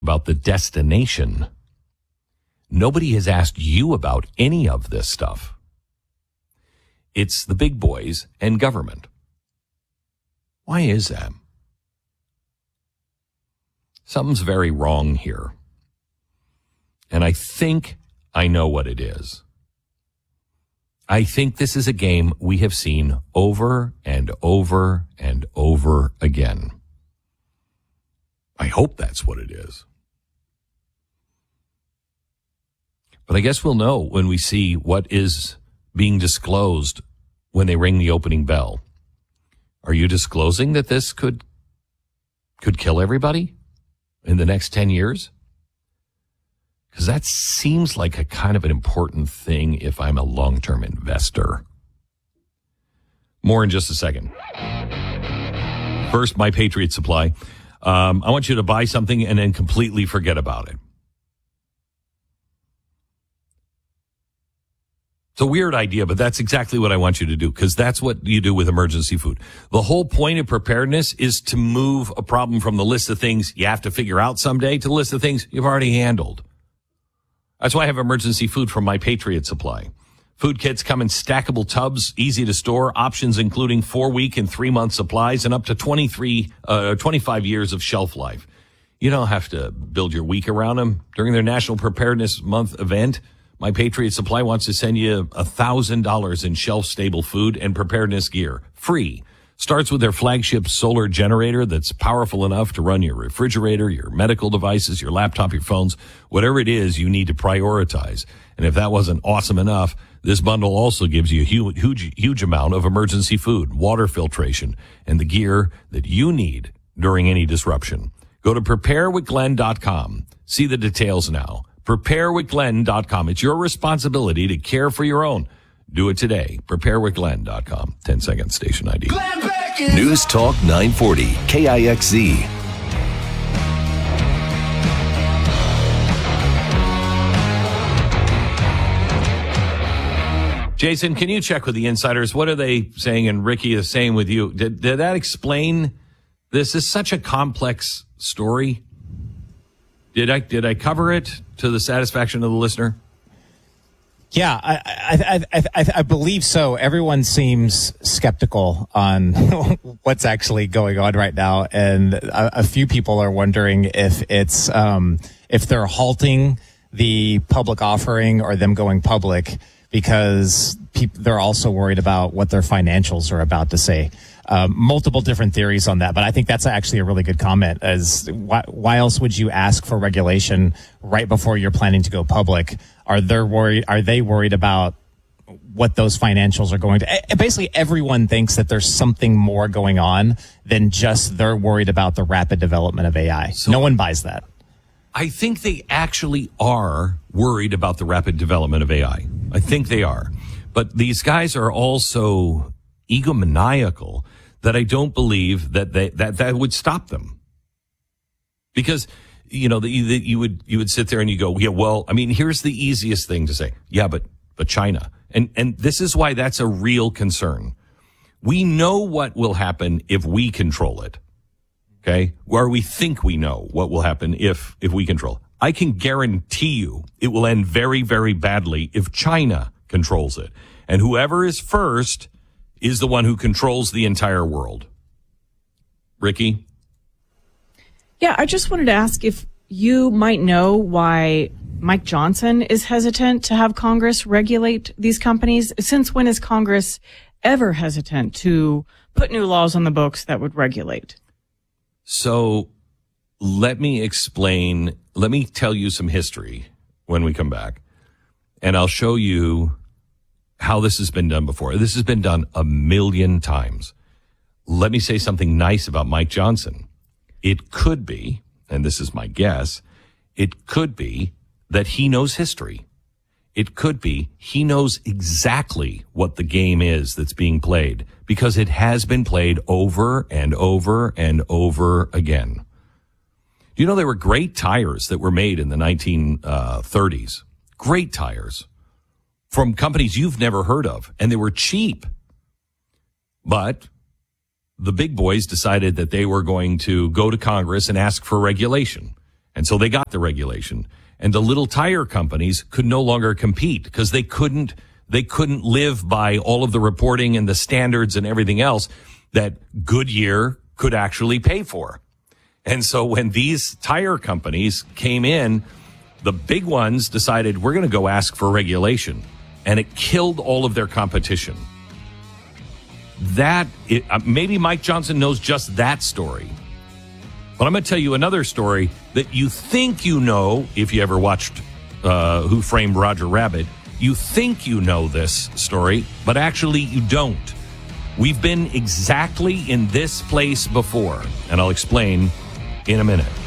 about the destination. Nobody has asked you about any of this stuff. It's the big boys and government. Why is that? Something's very wrong here. And I think I know what it is. I think this is a game we have seen over and over and over again. I hope that's what it is. But I guess we'll know when we see what is being disclosed when they ring the opening bell. Are you disclosing that this could kill everybody in the next 10 years? Because that seems like a kind of an important thing if I'm a long-term investor. More in just a second. First, My Patriot Supply. I want you to buy something and then completely forget about it. It's a weird idea, but that's exactly what I want you to do, because that's what you do with emergency food. The whole point of preparedness is to move a problem from the list of things you have to figure out someday to the list of things you've already handled. That's why I have emergency food from My Patriot Supply. Food kits come in stackable tubs, easy to store, options including 4-week and 3-month supplies, and up to 25 years of shelf life. You don't have to build your week around them. During their National Preparedness Month event, My Patriot Supply wants to send you $1,000 in shelf-stable food and preparedness gear. Free. Starts with their flagship solar generator that's powerful enough to run your refrigerator, your medical devices, your laptop, your phones, whatever it is you need to prioritize. And if that wasn't awesome enough, this bundle also gives you a huge amount of emergency food, water filtration, and the gear that you need during any disruption. Go to preparewithglenn.com. See the details now. Preparewithglenn.com. It's your responsibility to care for your own. Do it today. Preparewithglenn.com. 10-second station ID. News Talk 940, KIXZ. Jason, can you check with the insiders? What are they saying? And Ricky is saying with you. Did that explain this? Is such a complex story. Did I cover it to the satisfaction of the listener? Yeah, I believe so. Everyone seems skeptical on what's actually going on right now, and a few people are wondering if it's if they're halting the public offering or them going public because they're also worried about what their financials are about to say. Multiple different theories on that, but I think that's actually a really good comment. As why else would you ask for regulation right before you're planning to go public? Are they worried about what those financials are going to? Basically, everyone thinks that there's something more going on than just they're worried about the rapid development of AI. So no one buys that. I think they actually are worried about the rapid development of AI. I think they are. But these guys are also egomaniacal that I don't believe that would stop them. Because, you know, you would sit there and you go, yeah, well, I mean, here's the easiest thing to say. Yeah, but China. And this is why that's a real concern. We know what will happen if we control it. Okay? Or we think we know what will happen if we control it. I can guarantee you it will end very, very badly if China controls it. And whoever is first is the one who controls the entire world. Ricky? Yeah, I just wanted to ask if you might know why Mike Johnson is hesitant to have Congress regulate these companies. Since when is Congress ever hesitant to put new laws on the books that would regulate? So let me tell you some history when we come back, and I'll show you how this has been done before. This has been done 1,000,000 times. Let me say something nice about Mike Johnson. It could be, and this is my guess, it could be that he knows history. It could be he knows exactly what the game is that's being played, because it has been played over and over and over again. You know, there were great tires that were made in the 1930s. Great tires from companies you've never heard of, and they were cheap. But the big boys decided that they were going to go to Congress and ask for regulation. And so they got the regulation. And the little tire companies could no longer compete because they couldn't live by all of the reporting and the standards and everything else that Goodyear could actually pay for. And so when these tire companies came in, the big ones decided we're going to go ask for regulation, and it killed all of their competition. Maybe Mike Johnson knows just that story. But I'm going to tell you another story that you think you know if you ever watched Who Framed Roger Rabbit. You think you know this story, but actually you don't. We've been exactly in this place before, and I'll explain in a minute.